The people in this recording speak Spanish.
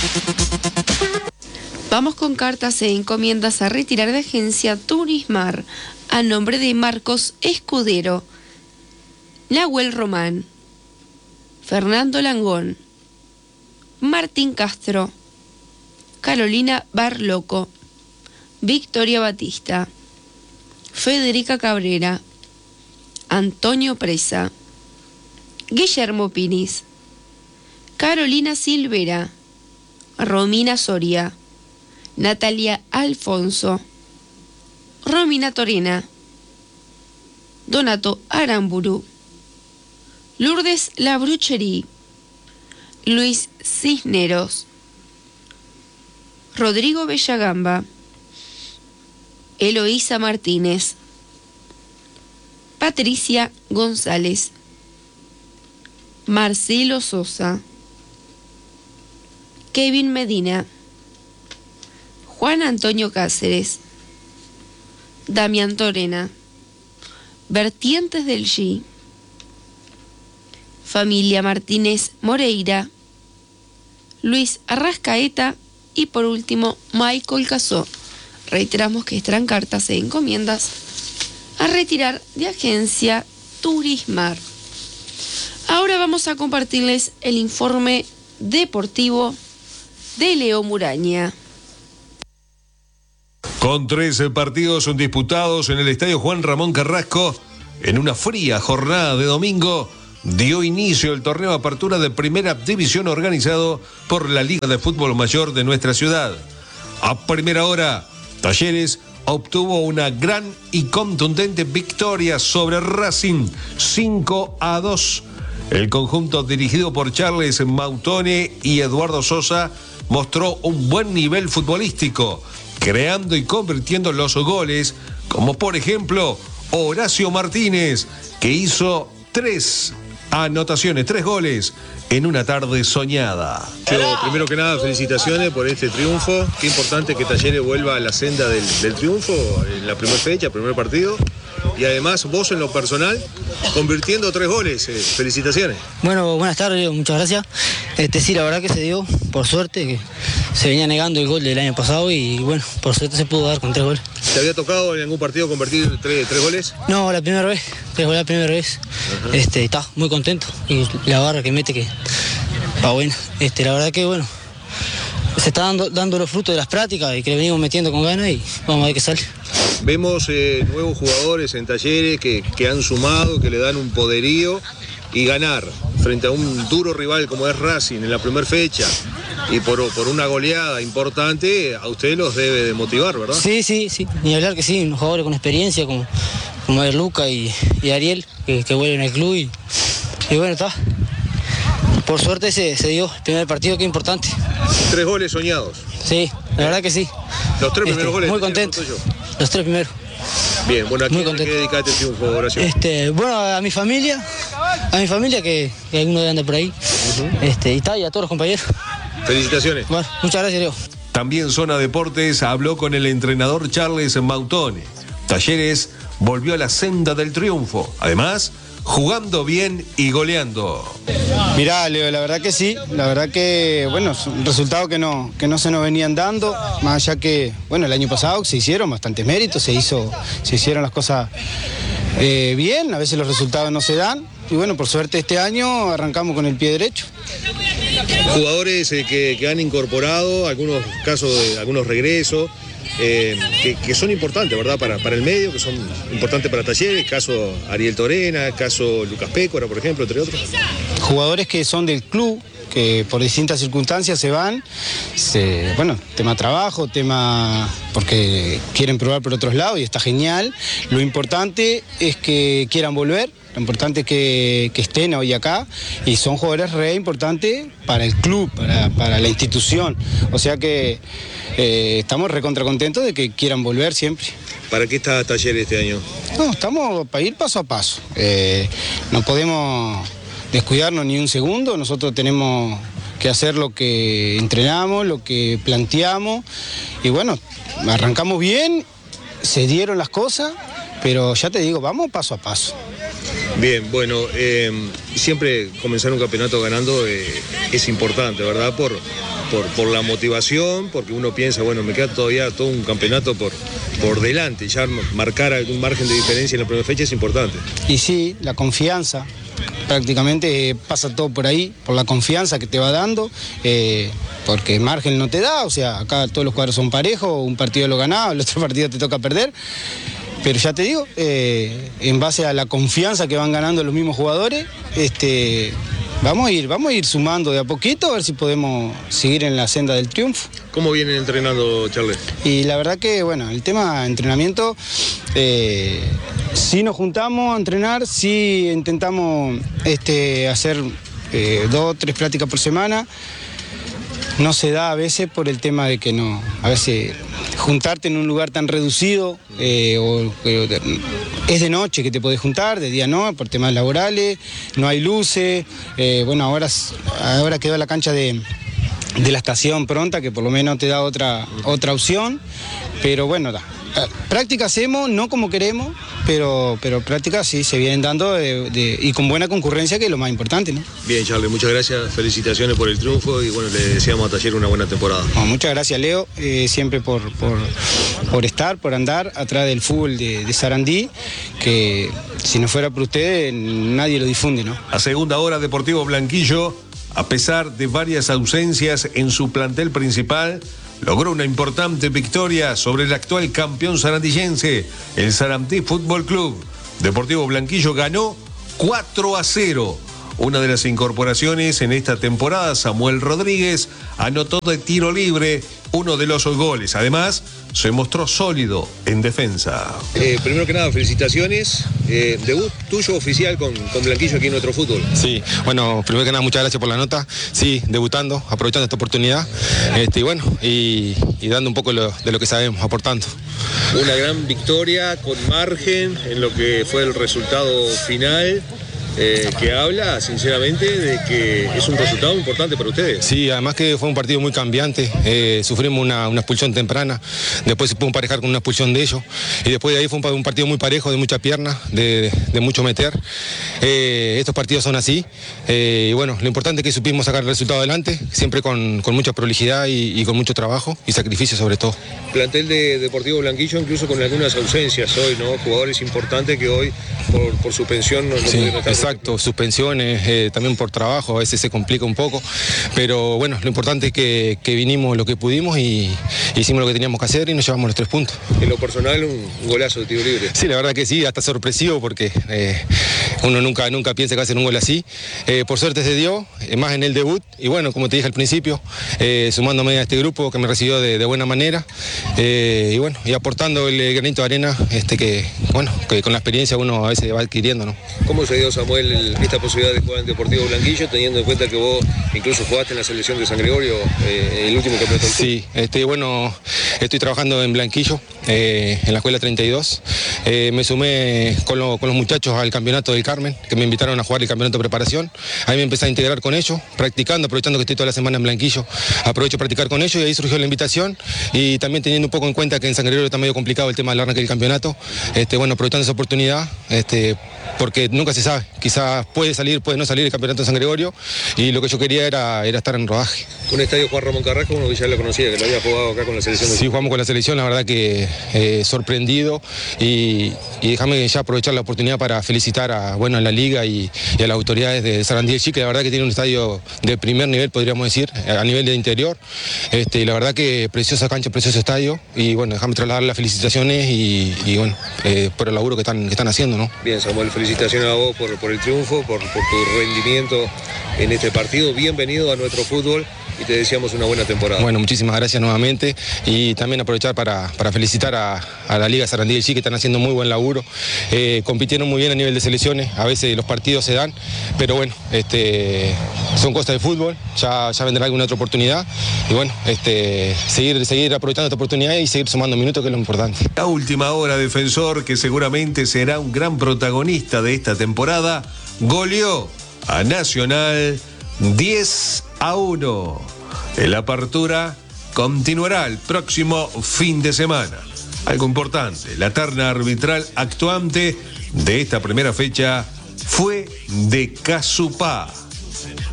Vamos con cartas e encomiendas a retirar de agencia Turismar a nombre de Marcos Escudero, Nahuel Román, Fernando Langón, Martín Castro, Carolina Barloco, Victoria Batista, Federica Cabrera, Antonio Presa, Guillermo Pinis, Carolina Silvera, Romina Soria, Natalia Alfonso, Romina Torena, Donato Aramburu, Lourdes Labrucherí, Luis Cisneros, Rodrigo Bellagamba, Eloísa Martínez, Patricia González, Marcelo Sosa, Kevin Medina, Juan Antonio Cáceres, Damián Torena, Vertientes del G, Familia Martínez Moreira, Luis Arrascaeta y por último Michael Casó. Reiteramos que estarán cartas e encomiendas a retirar de agencia Turismar. Ahora vamos a compartirles el informe deportivo de Leo Muraña. Con 13 partidos disputados en el Estadio Juan Ramón Carrasco, en una fría jornada de domingo, dio inicio el torneo de apertura de Primera División organizado por la Liga de Fútbol Mayor de nuestra ciudad. A primera hora, Talleres obtuvo una gran y contundente victoria sobre Racing, 5-2. El conjunto dirigido por Charles Mautone y Eduardo Sosa mostró un buen nivel futbolístico, creando y convirtiendo los goles, como por ejemplo Horacio Martínez, que hizo 3 goles en una tarde soñada. Primero que nada, felicitaciones por este triunfo. Qué importante que Talleres vuelva a la senda del triunfo en la primera fecha, primer partido. Y además vos en lo personal, convirtiendo 3 goles. Felicitaciones. Bueno, buenas tardes, Leo, muchas gracias. Sí, la verdad que se dio, por suerte, que se venía negando el gol del año pasado y bueno, por suerte se pudo dar con 3 goles. ¿Te había tocado en algún partido convertir 3 goles? No, la primera vez, 3 goles la primera vez. Está muy contento y la barra que mete que va buena. La verdad que bueno, se está dando los frutos de las prácticas y que le venimos metiendo con ganas y vamos a ver qué sale. Vemos nuevos jugadores en Talleres que han sumado, que le dan un poderío, y ganar frente a un duro rival como es Racing en la primera fecha y por una goleada importante, a usted los debe de motivar, ¿verdad? Sí, ni hablar que sí, unos jugadores con experiencia como es Luca y Ariel que vuelven al club y bueno, está. Por suerte se dio el primer partido, que es importante. 3 goles soñados. Sí, la verdad que sí. Los 3 primeros goles. Muy contento. Los 3 primeros. Bien, bueno, ¿a quién le dedicaste el triunfo, Horacio? Bueno, a mi familia, que alguno debe andar por ahí. Y a todos los compañeros. Felicitaciones. Bueno, muchas gracias, Leo. También Zona Deportes habló con el entrenador Charles Mautone. Talleres volvió a la senda del triunfo. Además, jugando bien y goleando. Mirá, Leo, la verdad que sí, la verdad que, bueno, es un resultado que no se nos venían dando, más allá que, bueno, el año pasado se hicieron bastantes méritos, se hicieron las cosas bien, a veces los resultados no se dan, y bueno, por suerte este año arrancamos con el pie derecho. Jugadores que han incorporado, algunos casos de algunos regresos, que son importantes, ¿verdad? Para el medio, que son importantes para Talleres, caso Ariel Torena, caso Lucas Pécora, por ejemplo, entre otros. Jugadores que son del club, que por distintas circunstancias se van, bueno, tema trabajo, tema porque quieren probar por otros lados y está genial. Lo importante es que quieran volver, lo importante es que estén hoy acá y son jugadores re importantes para el club, para la institución. O sea que estamos recontra contentos de que quieran volver siempre. ¿Para qué está Talleres este año? No, estamos para ir paso a paso. No podemos descuidarnos ni un segundo, nosotros tenemos que hacer lo que entrenamos, lo que planteamos y bueno, arrancamos bien, se dieron las cosas, pero ya te digo, vamos paso a paso. Bien, bueno, siempre comenzar un campeonato ganando es importante, ¿verdad? por la motivación, porque uno piensa, bueno, me queda todavía todo un campeonato por delante, ya marcar algún margen de diferencia en la primera fecha es importante. Y sí, la confianza, prácticamente pasa todo por ahí, por la confianza que te va dando, porque margen no te da, o sea, acá todos los cuadros son parejos, un partido lo ganás, el otro partido te toca perder. Pero ya te digo, en base a la confianza que van ganando los mismos jugadores, vamos a ir sumando de a poquito a ver si podemos seguir en la senda del triunfo. ¿Cómo vienen entrenando, Charles? Y la verdad que, bueno, el tema de entrenamiento, sí nos juntamos a entrenar, sí intentamos hacer 2 o 3 prácticas por semana. No se da a veces por el tema de que no, a veces juntarte en un lugar tan reducido, es de noche que te podés juntar, de día no, por temas laborales, no hay luces, bueno, ahora quedó la cancha de la estación pronta, que por lo menos te da otra opción, pero bueno, práctica hacemos, no como queremos, pero prácticas sí se vienen dando y con buena concurrencia, que es lo más importante, ¿no? Bien, Charles, muchas gracias, felicitaciones por el triunfo y bueno, le deseamos a Talleres una buena temporada. Bueno, muchas gracias, Leo, siempre por andar atrás del fútbol de Sarandí, que si no fuera por ustedes nadie lo difunde, ¿no? A segunda hora, Deportivo Blanquillo, a pesar de varias ausencias en su plantel principal, logró una importante victoria sobre el actual campeón sarandillense, el Sarandí Fútbol Club. Deportivo Blanquillo ganó 4-0. Una de las incorporaciones en esta temporada, Samuel Rodríguez, anotó de tiro libre uno de los goles. Además, se mostró sólido en defensa. Primero que nada, felicitaciones. Debut tuyo oficial con Blanquillo aquí en Nuestro Fútbol. Sí, bueno, primero que nada, muchas gracias por la nota. Sí, debutando, aprovechando esta oportunidad. Y bueno, y dando un poco de lo que sabemos, aportando. Una gran victoria con margen en lo que fue el resultado final. Que habla sinceramente de que es un resultado importante para ustedes. Sí, además que fue un partido muy cambiante, sufrimos una expulsión temprana, después se pudo emparejar con una expulsión de ellos, y después de ahí fue un partido muy parejo, de mucha pierna, de mucho meter. Estos partidos son así, y bueno, lo importante es que supimos sacar el resultado adelante, siempre con mucha prolijidad y con mucho trabajo y sacrificio sobre todo. Plantel de Deportivo Blanquillo incluso con algunas ausencias hoy, ¿no? Jugadores importantes que hoy por suspensión no pudieron estar. Exacto, suspensiones, también por trabajo, a veces se complica un poco, pero bueno, lo importante es que vinimos lo que pudimos y hicimos lo que teníamos que hacer y nos llevamos los 3 puntos. En lo personal, un golazo de tiro libre. Sí, la verdad que sí, hasta sorpresivo porque uno nunca piensa que va a hacer un gol así. Por suerte se dio, más en el debut, y bueno, como te dije al principio, sumándome a este grupo que me recibió de buena manera, y bueno, y aportando el granito de arena que con la experiencia uno a veces va adquiriendo, ¿no? ¿Cómo se dio, Samuel, esta posibilidad de jugar en Deportivo Blanquillo, teniendo en cuenta que vos incluso jugaste en la selección de San Gregorio el último campeonato? Sí, bueno, estoy trabajando en Blanquillo, en la escuela 32. Me sumé con los muchachos al campeonato del Carmen, que me invitaron a jugar el campeonato de preparación. Ahí me empecé a integrar con ellos, practicando, aprovechando que estoy toda la semana en Blanquillo. Aprovecho a practicar con ellos y ahí surgió la invitación. Y también teniendo un poco en cuenta que en San Gregorio está medio complicado el tema del arranque del campeonato. Bueno, aprovechando esa oportunidad, porque nunca se sabe. Quizás puede salir, puede no salir el campeonato de San Gregorio. Y lo que yo quería era estar en rodaje. Un estadio Juan Ramón Carrasco, uno que ya lo conocía, que lo había jugado acá con la selección. Sí, jugamos con la selección, la verdad que sorprendido. Y déjame ya aprovechar la oportunidad para felicitar a la liga y a las autoridades de Sarandí del Chique. La verdad que tiene un estadio de primer nivel, podríamos decir, a nivel de interior. Y la verdad que preciosa cancha, precioso estadio. Y bueno, déjame trasladar las felicitaciones y por el laburo que están haciendo, ¿no? Bien, Samuel, felicitaciones a vos por el triunfo, por tu rendimiento en este partido. Bienvenido a Nuestro Fútbol y te deseamos una buena temporada. Bueno, muchísimas gracias nuevamente y también aprovechar para felicitar a la Liga Sarandí del Chique, que están haciendo muy buen laburo. Compitieron muy bien a nivel de selecciones, a veces los partidos se dan, pero bueno, son cosas de fútbol, ya vendrá alguna otra oportunidad y bueno, seguir aprovechando esta oportunidad y seguir sumando minutos, que es lo importante. La última hora, Defensor, que seguramente será un gran protagonista de esta temporada, goleó a Nacional 10-1. La apertura continuará el próximo fin de semana. Algo importante, la terna arbitral actuante de esta primera fecha fue de Casupá.